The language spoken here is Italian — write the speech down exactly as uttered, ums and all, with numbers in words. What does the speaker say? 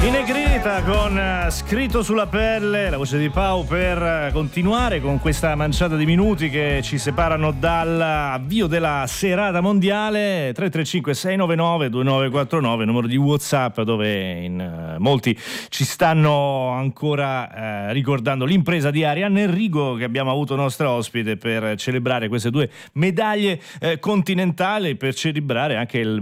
In negrita con uh, Scritto sulla pelle, la voce di Pau per uh, continuare con questa manciata di minuti che ci separano dall'avvio della serata mondiale. Tre tre cinque sei nove nove due nove quattro nove, numero di WhatsApp, dove in uh, molti ci stanno ancora uh, ricordando l'impresa di Arianna Enrico, che abbiamo avuto nostra ospite per celebrare queste due medaglie uh, continentali, per celebrare anche il